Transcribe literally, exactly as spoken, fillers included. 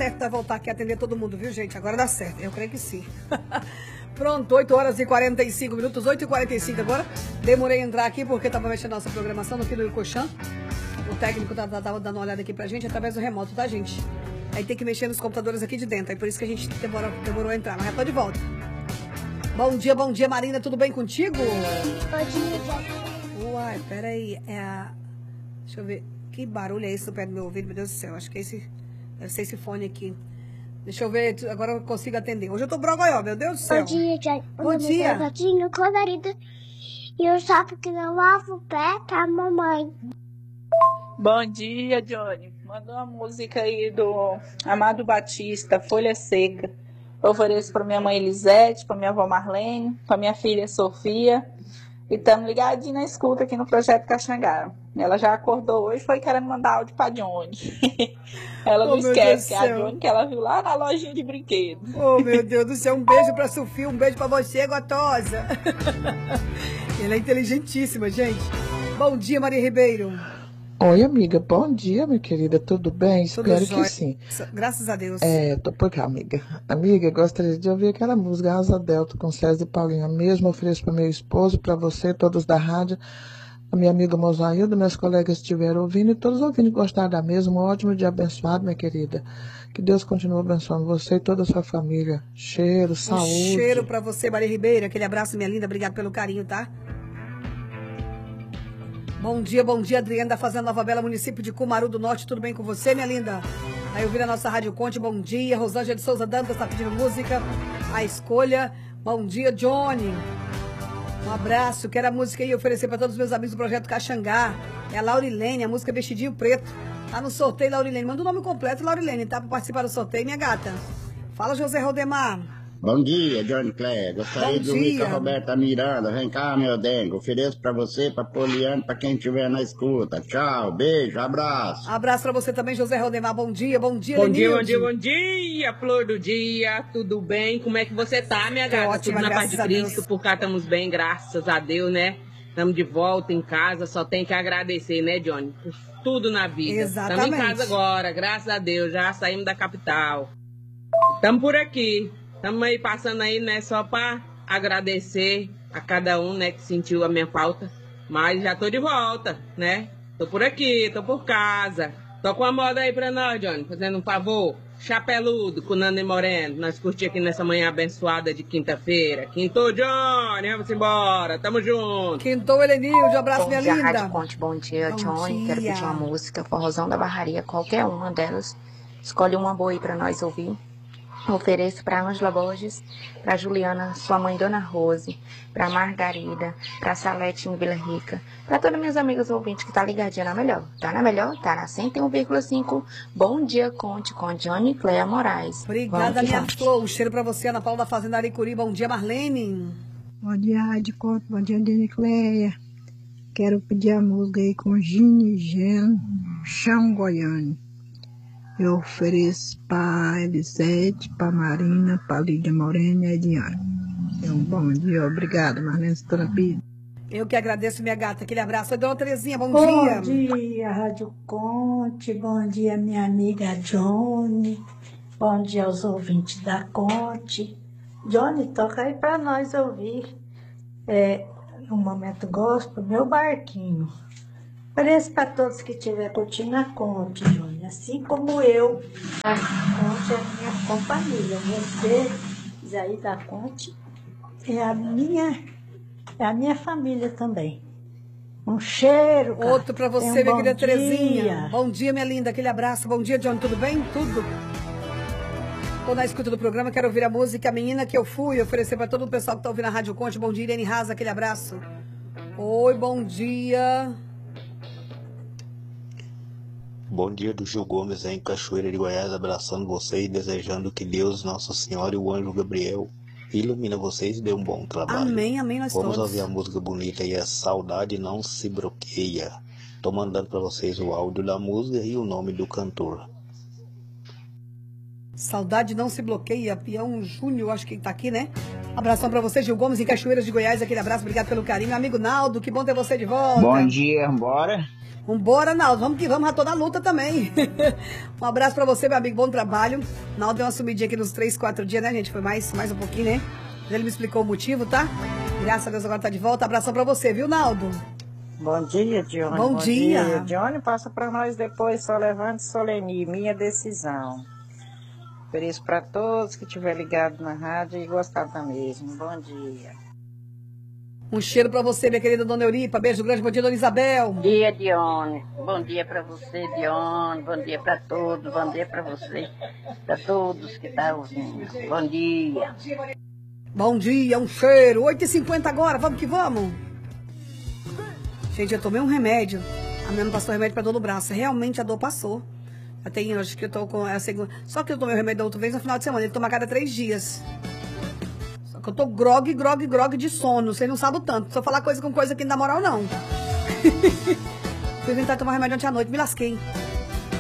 certo, vai voltar aqui a atender todo mundo, viu, gente? Agora dá certo, eu creio que sim. Pronto, oito horas e quarenta e cinco minutos, oito e quarenta e cinco agora. Demorei a entrar aqui porque tava mexendo na nossa programação no Filho do Colchão. O técnico tava, tava dando uma olhada aqui pra gente através do remoto, tá, gente? Aí tem que mexer nos computadores aqui de dentro, aí por isso que a gente demorou, demorou a entrar, mas já tô de volta. Bom dia, bom dia, Marina, tudo bem contigo? Bom dia. Uai, peraí, é a... Deixa eu ver, que barulho é esse no pé do meu ouvido, meu Deus do céu, acho que é esse, deve ser esse fone aqui. Deixa eu ver, agora eu consigo atender. Hoje eu tô brogoió, meu Deus do céu. Bom dia, Johnny. Bom dia. É gatinho colorido e eu sapo que não lavo o pé pra mamãe. Bom dia, Johnny. Manda uma música aí do Amado Batista, Folha Seca. Eu ofereço pra minha mãe Elisete, pra minha avó Marlene, pra minha filha Sofia. E estamos ligadinhos na escuta aqui no Projeto Caxangá. Ela já acordou hoje, foi querendo mandar áudio pra Johnny. Ela não Oh, esquece que é a Johnny que ela viu lá na lojinha de brinquedos. Oh, meu Deus do céu, um beijo pra Sofia, um beijo pra você, gotosa. Ela é inteligentíssima, gente. Bom dia, Maria Ribeiro. Oi, amiga, bom dia, minha querida, tudo bem? Tudo Espero jóia. que sim. Graças a Deus. É, tô por cá, amiga. Amiga, gostaria de ouvir aquela música Asa Delta com César e Paulinha mesmo. Ofereço para meu esposo, para você, todos da rádio, a minha amiga Mosailda, meus colegas estiveram ouvindo e todos ouvindo e gostaram da mesma. Um ótimo dia abençoado, minha querida. Que Deus continue abençoando você e toda a sua família. Cheiro, saúde. Um cheiro para você, Maria Ribeiro. Aquele abraço, minha linda. Obrigada pelo carinho, tá? Bom dia, bom dia, Adriana da Fazenda Nova Bela, município de Cumaru do Norte. Tudo bem com você, minha linda? Aí eu vi na nossa Rádio Conte, bom dia. Rosângela de Souza Dantas está pedindo música. A escolha. Bom dia, Johnny. Um abraço. Quero a música aí oferecer para todos os meus amigos do Projeto Caxangá. É a Laurilene, a música Vestidinho Preto. Tá no sorteio, Laurilene. Manda o nome completo, Laurilene, tá? Para participar do sorteio, minha gata. Fala, José Rodemar. Bom dia, Johnny Clay. Gostaria Bom de ouvir dia. com a Roberta Miranda. Vem cá, meu dengo. Ofereço pra você, pra Poliana, pra quem estiver na escuta. Tchau, beijo, abraço. Abraço pra você também, José Rodemar. Bom dia, bom dia, Bom dia, Lenilde. bom dia, bom dia, flor do dia. Tudo bem? Como é que você tá, minha Tô gata? ótima, Tudo na paz de graças a Cristo, Deus. por cá estamos bem, graças a Deus, né? Estamos de volta em casa, só tem que agradecer, né, Johnny? Por tudo na vida. Exatamente. Estamos em casa agora, graças a Deus, já saímos da capital. Estamos por aqui. Estamos aí passando aí, né, só para agradecer a cada um, né, que sentiu a minha falta. Mas já tô de volta, né? Tô por aqui, tô por casa. Tô com a moda aí pra nós, Johnny, fazendo um favor. Chapeludo com Nando e Moreno. Nós curtimos aqui nessa manhã abençoada de quinta-feira. Quintou, Johnny, vamos embora, tamo junto. Quintou, Helenilde, um abraço, Bom minha dia, linda. Rádio Conte, bom dia, Bom Johnny. dia. Quero pedir uma música, Forrozão da Barraria, qualquer uma delas. Escolhe uma boa aí pra nós ouvir. Ofereço para Ângela Borges, para Juliana, sua mãe Dona Rose, para Margarida, para Salete em Vila Rica, para todas minhas amigas ouvintes que tá ligadinha na melhor. Tá na melhor? Tá na cento e um vírgula cinco. Bom dia, Conte, com Johnny Cléia Moraes. Obrigada, Vamos, minha vamos. flor. Um cheiro pra você, Ana Paula da Fazenda Aricuri. Bom dia, Marlene. Bom dia, Rádio Conto. Bom dia, Johnny Cléia. Quero pedir a música aí com Gini Gen, Chão Goiânia. Eu ofereço para Elisete, para Marina, para Lídia Morena e Ediane. Um bom dia, obrigada, Marlene Stampida. Eu que agradeço, minha gata. Aquele abraço. Oi, dona Terezinha, bom, Bom dia. dia, Rádio Conte. Bom dia, minha amiga Johnny. Bom dia aos ouvintes da Conte. Johnny, toca aí para nós ouvir. É, no momento gospel, meu barquinho. Parece para todos que estiver curtindo a Conte, Johnny. Assim como eu, a Conte é a minha companhia. Você, Isaí da Conte, é a minha, é a minha família também. Um cheiro, cara. Outro pra você, Um minha bom querida dia. Terezinha. Bom dia, minha linda. Aquele abraço. Bom dia, John. Tudo bem? Tudo. Tô na escuta do programa, quero ouvir a música A Menina Que Eu Fui, oferecer pra todo o pessoal que tá ouvindo a Rádio Conte. Bom dia, Irene Raza. Aquele abraço. Oi, bom dia. Bom dia do Gil Gomes em Cachoeira de Goiás, abraçando vocês, desejando que Deus, Nossa Senhora e o anjo Gabriel ilumina vocês e dê um bom trabalho. Amém, amém, nós Vamos todos. ouvir a música bonita e a Saudade Não Se Bloqueia. Tô mandando para vocês o áudio da música e o nome do cantor. Saudade Não Se Bloqueia, Peão Júnior, acho que tá aqui, né? Abração pra você, Gil Gomes em Cachoeiras de Goiás, aquele abraço, obrigado pelo carinho. Meu amigo Naldo, que bom ter você de volta. Bom dia, bora. Vambora, Naldo. Vamos que vamos, já tô na luta também. Um abraço pra você, meu amigo. Bom trabalho. Naldo deu uma sumidinha aqui nos três, quatro dias, né, gente? Foi mais, mais um pouquinho, né? Ele me explicou o motivo, tá? Graças a Deus agora tá de volta. Abração pra você, viu, Naldo? Bom dia, Dione. Bom, Bom dia. dia. Dione, passa pra nós depois, só levante Soleni, minha decisão. Ofereço pra todos que estiver ligado na rádio e gostar da mesma. Bom dia. Um cheiro pra você, minha querida Dona Euripa. Beijo grande, bom dia, Dona Isabel. Bom dia, Dione. Bom dia pra você, Dione. Bom dia pra todos. Bom dia pra você, pra todos que estão ouvindo. Bom dia. Bom dia, um cheiro. oito e cinquenta agora, vamos que vamos. Gente, eu tomei um remédio. A minha não passou remédio pra dor no braço. Realmente a dor passou. Já tem, acho que eu tô com a segunda. Só que eu tomei o remédio da outra vez no final de semana. Ele toma a cada três dias. Só que eu tô grog, grog, grog de sono. Vocês não sabem o tanto. Se eu falar coisa com coisa que não dá moral, não. Fui tentar tomar remédio ontem à noite, me lasquei.